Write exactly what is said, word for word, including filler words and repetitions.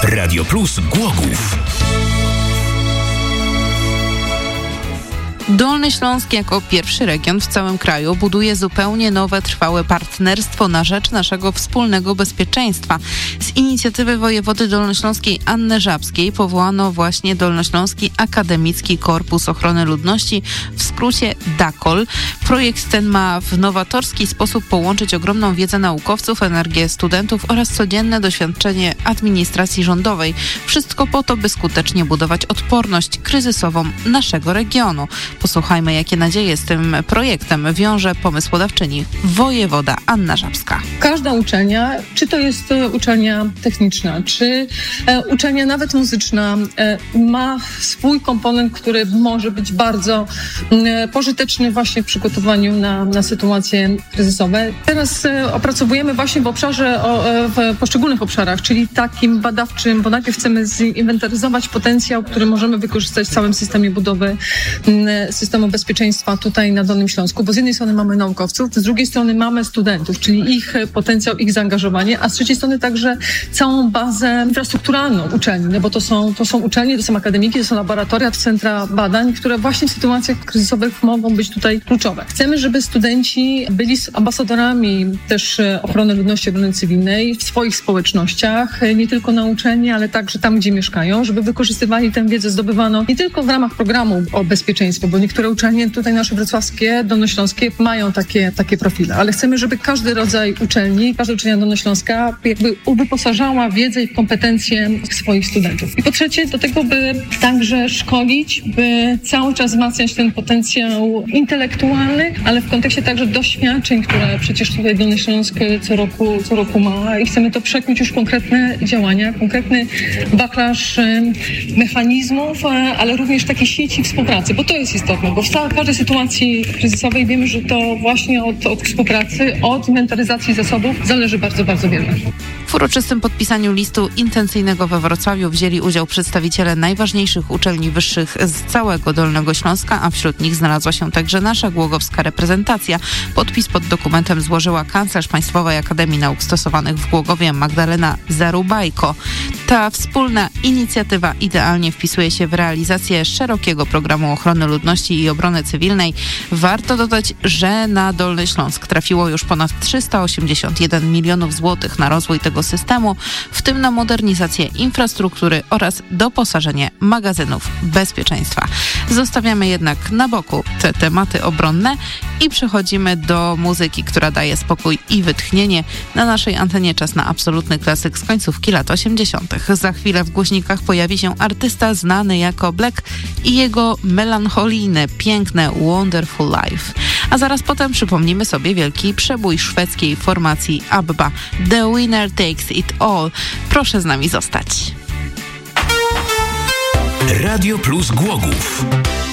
Radio Plus Głogów. Dolny Śląsk jako pierwszy region w całym kraju buduje zupełnie nowe, trwałe partnerstwo na rzecz naszego wspólnego bezpieczeństwa. Z inicjatywy wojewody dolnośląskiej Anny Żabskiej powołano właśnie Dolnośląski Akademicki Korpus Ochrony Ludności, w skrócie DAKOL. Projekt ten ma w nowatorski sposób połączyć ogromną wiedzę naukowców, energię studentów oraz codzienne doświadczenie administracji rządowej. Wszystko po to, by skutecznie budować odporność kryzysową naszego regionu. Posłuchajmy, jakie nadzieje z tym projektem wiąże pomysłodawczyni wojewoda Anna Żabska. Każda uczelnia, czy to jest uczelnia techniczna, czy e, uczelnia nawet muzyczna, e, ma swój komponent, który może być bardzo e, pożyteczny właśnie w przygotowaniu na, na sytuacje kryzysowe. Teraz e, opracowujemy właśnie w obszarze, o, e, w poszczególnych obszarach, czyli takim badawczym, bo najpierw chcemy zinwentaryzować potencjał, który możemy wykorzystać w całym systemie budowy e, systemu bezpieczeństwa tutaj na Dolnym Śląsku, bo z jednej strony mamy naukowców, z drugiej strony mamy studentów, czyli ich potencjał, ich zaangażowanie, a z trzeciej strony także całą bazę infrastrukturalną uczelni, no bo to są, to są uczelnie, to są akademiki, to są laboratoria, to centra badań, które właśnie w sytuacjach kryzysowych mogą być tutaj kluczowe. Chcemy, żeby studenci byli ambasadorami też ochrony ludności, obrony cywilnej w swoich społecznościach, nie tylko na uczelni, ale także tam, gdzie mieszkają, żeby wykorzystywali tę wiedzę zdobywaną nie tylko w ramach programu o bezpieczeństwo, bo niektóre uczelnie tutaj nasze wrocławskie, dolnośląskie mają takie, takie profile, ale chcemy, żeby każdy rodzaj uczelni, każda uczelnia dolnośląska jakby uwyposażała wiedzę i kompetencje swoich studentów. I po trzecie do tego, by także szkolić, by cały czas wzmacniać ten potencjał intelektualny, ale w kontekście także doświadczeń, które przecież tutaj Dolny Śląsk co roku, co roku ma i chcemy to przekuć już w konkretne działania, konkretny wachlarz mechanizmów, ale również takiej sieci współpracy, bo to jest istotne, bo w całej każdej sytuacji kryzysowej wiemy, że to właśnie od, od współpracy, od inwentaryzacji zasobów zależy bardzo, bardzo wiele. W uroczystym podpisaniu listu intencyjnego we Wrocławiu wzięli udział przedstawiciele najważniejszych uczelni wyższych z całego Dolnego Śląska, a wśród nich znalazła się także nasza głogowska reprezentacja. Podpis pod dokumentem złożyła kanclerz Państwowej Akademii Nauk Stosowanych w Głogowie Magdalena Zarubajko. Ta wspólna inicjatywa idealnie wpisuje się w realizację szerokiego programu ochrony ludności i obrony cywilnej. Warto dodać, że na Dolny Śląsk trafiło już ponad trzysta osiemdziesiąt jeden milionów złotych na rozwój tego systemu, w tym na modernizację infrastruktury oraz doposażenie magazynów bezpieczeństwa. Zostawiamy jednak na boku te tematy obronne i przechodzimy do muzyki, która daje spokój i wytchnienie. Na naszej antenie czas na absolutny klasyk z końcówki lat osiemdziesiątych. Za chwilę w głośnikach pojawi się artysta znany jako Black i jego melancholijne, piękne Wonderful Life. A zaraz potem przypomnimy sobie wielki przebój szwedzkiej formacji ABBA. The Winner Takes It All. Proszę z nami zostać. Radio Plus Głogów.